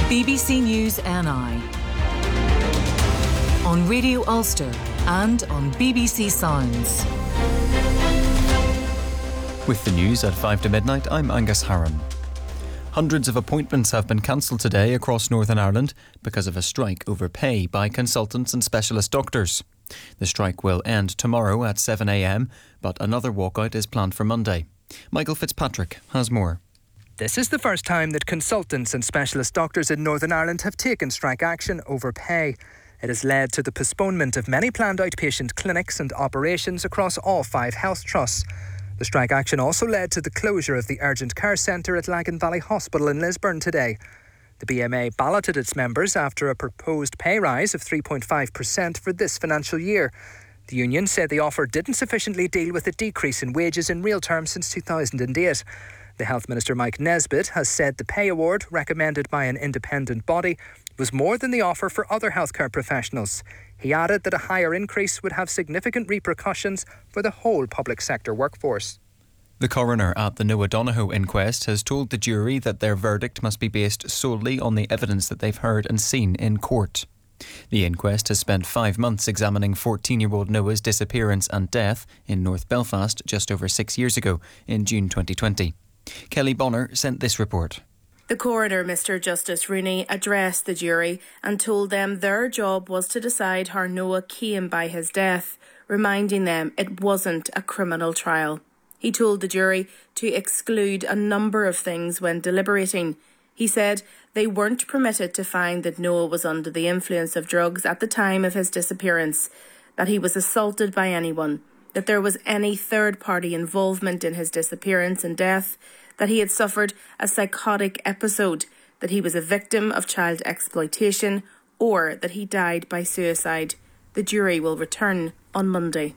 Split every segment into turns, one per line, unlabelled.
BBC News NI on Radio Ulster and on BBC Sounds.
With the news at 5 to midnight, I'm Angus Harron. Hundreds of appointments have been cancelled today across Northern Ireland because of a strike over pay by consultants and specialist doctors. The strike will end tomorrow at 7 a.m, but another walkout is planned for Monday. Michael Fitzpatrick has more.
This is the first time that consultants and specialist doctors in Northern Ireland have taken strike action over pay. It has led to the postponement of many planned outpatient clinics and operations across all 5 health trusts. The strike action also led to the closure of the urgent care centre at Lagan Valley Hospital in Lisburn today. The BMA balloted its members after a proposed pay rise of 3.5% for this financial year. The union said the offer didn't sufficiently deal with a decrease in wages in real terms since 2008. The Health Minister Mike Nesbitt has said the pay award, recommended by an independent body, was more than the offer for other healthcare professionals. He added that a higher increase would have significant repercussions for the whole public sector workforce.
The coroner at the Noah Donohoe inquest has told the jury that their verdict must be based solely on the evidence that they've heard and seen in court. The inquest has spent 5 months examining 14-year-old Noah's disappearance and death in North Belfast just over 6 years ago in June 2020. Kelly Bonner sent this report.
The coroner, Mr Justice Rooney, addressed the jury and told them their job was to decide how Noah came by his death, reminding them it wasn't a criminal trial. He told the jury to exclude a number of things when deliberating. He said they weren't permitted to find that Noah was under the influence of drugs at the time of his disappearance, that he was assaulted by anyone, that there was any third-party involvement in his disappearance and death, that he had suffered a psychotic episode, that he was a victim of child exploitation, or that he died by suicide. The jury will return on Monday.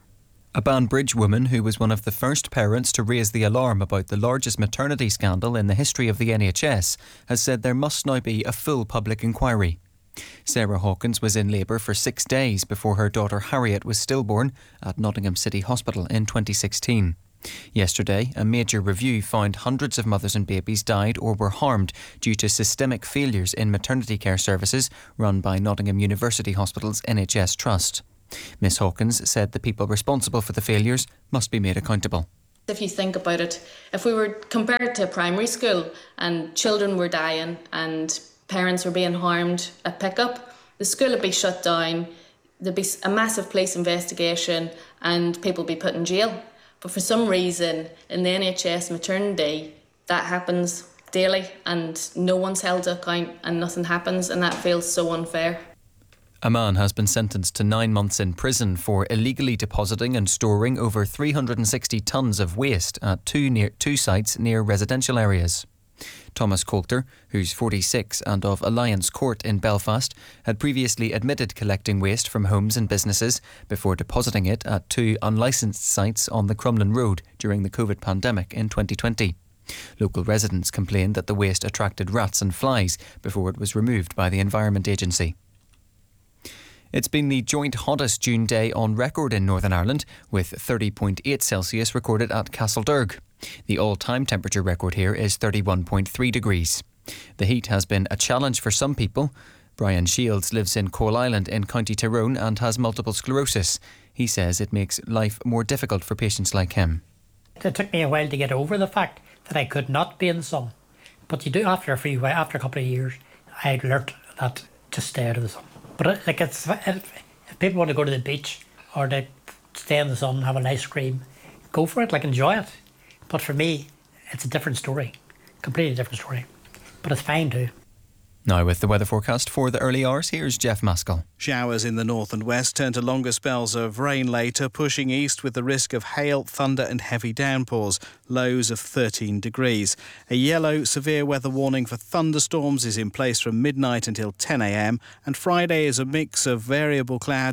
A Banbridge woman who was one of the first parents to raise the alarm about the largest maternity scandal in the history of the NHS has said there must now be a full public inquiry. Sarah Hawkins was in labour for 6 days before her daughter Harriet was stillborn at Nottingham City Hospital in 2016. Yesterday, a major review found hundreds of mothers and babies died or were harmed due to systemic failures in maternity care services run by Nottingham University Hospital's NHS Trust. Miss Hawkins said the people responsible for the failures must be made accountable.
If you think about it, if we were compared to primary school and children were dying and parents were being harmed at pickup, the school would be shut down, there'd be a massive police investigation and people would be put in jail. But for some reason, in the NHS maternity, that happens daily and no one's held to account and nothing happens, and that feels so unfair.
A man has been sentenced to 9 months in prison for illegally depositing and storing over 360 tonnes of waste at two sites near residential areas. Thomas Coulter, who's 46 and of Alliance Court in Belfast, had previously admitted collecting waste from homes and businesses before depositing it at 2 unlicensed sites on the Crumlin Road during the COVID pandemic in 2020. Local residents complained that the waste attracted rats and flies before it was removed by the Environment Agency. It's been the joint hottest June day on record in Northern Ireland, with 30.8 Celsius recorded at Castlederg. The all-time temperature record here is 31.3 degrees. The heat has been a challenge for some people. Brian Shields lives in Coal Island in County Tyrone and has multiple sclerosis. He says it makes life more difficult for patients like him.
It took me a while to get over the fact that I could not be in the sun. But you do after a couple of years, I learnt that to stay out of the sun. But if people want to go to the beach or they stay in the sun and have an ice cream, go for it, enjoy it. But for me, it's a different story, completely different story. But it's fine too.
Now with the weather forecast for the early hours, here's Jeff Maskell.
Showers in the north and west turn to longer spells of rain later, pushing east with the risk of hail, thunder and heavy downpours, lows of 13 degrees. A yellow severe weather warning for thunderstorms is in place from midnight until 10 a.m, and Friday is a mix of variable cloud